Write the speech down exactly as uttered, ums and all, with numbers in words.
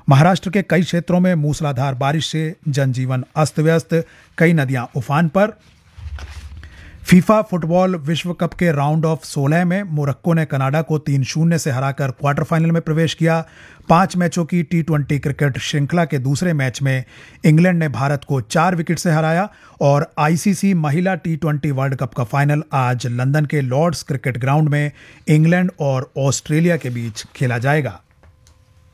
महाराष्ट्र के कई क्षेत्रों में मूसलाधार बारिश से जनजीवन अस्त व्यस्त, कई नदियां उफान पर। फीफा फुटबॉल विश्व कप के राउंड ऑफ सोलह में मोरक्को ने कनाडा को तीन शून्य से हराकर क्वार्टर फाइनल में प्रवेश किया। पांच मैचों की टी ट्वेंटी क्रिकेट श्रृंखला के दूसरे मैच में इंग्लैंड ने भारत को चार विकेट से हराया और आईसीसी महिला टी ट्वेंटी वर्ल्ड कप का फाइनल आज लंदन के लॉर्ड्स क्रिकेट ग्राउंड में इंग्लैंड और ऑस्ट्रेलिया के बीच खेला जाएगा।